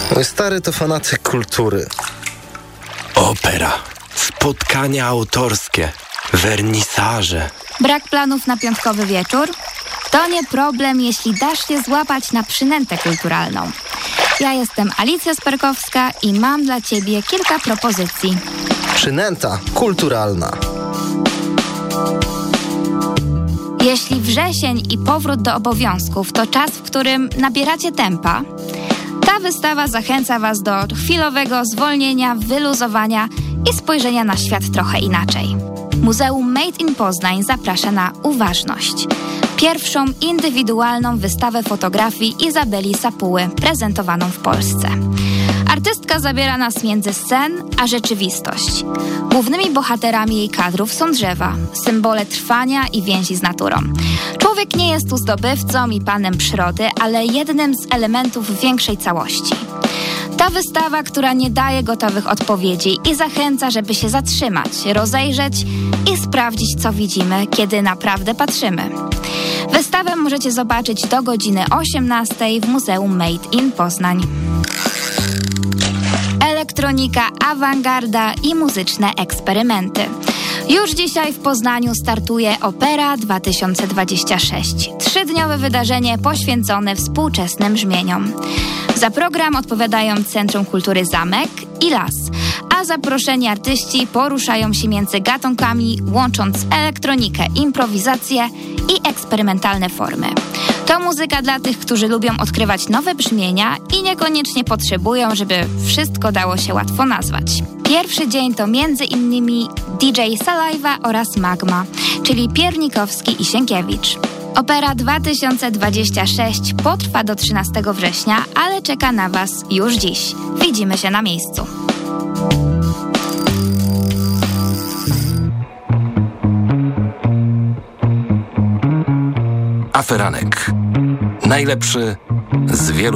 Mój stary to fanatyk kultury. Opera, spotkania autorskie, wernisaże. Brak planów na piątkowy wieczór? To nie problem, jeśli dasz się złapać na przynętę kulturalną. Ja jestem Alicja Sperkowska i mam dla Ciebie kilka propozycji. Przynęta kulturalna. Jeśli wrzesień i powrót do obowiązków to czas, w którym nabieracie tempa, ta wystawa zachęca Was do chwilowego zwolnienia, wyluzowania i spojrzenia na świat trochę inaczej. Muzeum Made in Poznań zaprasza na Uważność, pierwszą indywidualną wystawę fotografii Izabeli Sapuły prezentowaną w Polsce. Artystka zabiera nas między sen a rzeczywistość. Głównymi bohaterami jej kadrów są drzewa, symbole trwania i więzi z naturą. Człowiek nie jest tu zdobywcą i panem przyrody, ale jednym z elementów większej całości. Ta wystawa, która nie daje gotowych odpowiedzi i zachęca, żeby się zatrzymać, rozejrzeć i sprawdzić, co widzimy, kiedy naprawdę patrzymy. Wystawę możecie zobaczyć do godziny 18 w Muzeum Made in Poznań. Elektronika, awangarda i muzyczne eksperymenty. Już dzisiaj w Poznaniu startuje Opera 2026. 3-dniowe wydarzenie poświęcone współczesnym brzmieniom. Za program odpowiadają Centrum Kultury Zamek i Las, a zaproszeni artyści poruszają się między gatunkami, łącząc elektronikę, improwizację i eksperymentalne formy. To muzyka dla tych, którzy lubią odkrywać nowe brzmienia i niekoniecznie potrzebują, żeby wszystko dało się łatwo nazwać. Pierwszy dzień to m.in. DJ Saliva oraz Magma, czyli Piernikowski i Sienkiewicz. Opera 2026 potrwa do 13 września, ale czeka na Was już dziś. Widzimy się na miejscu. Aferanek. Najlepszy z wielu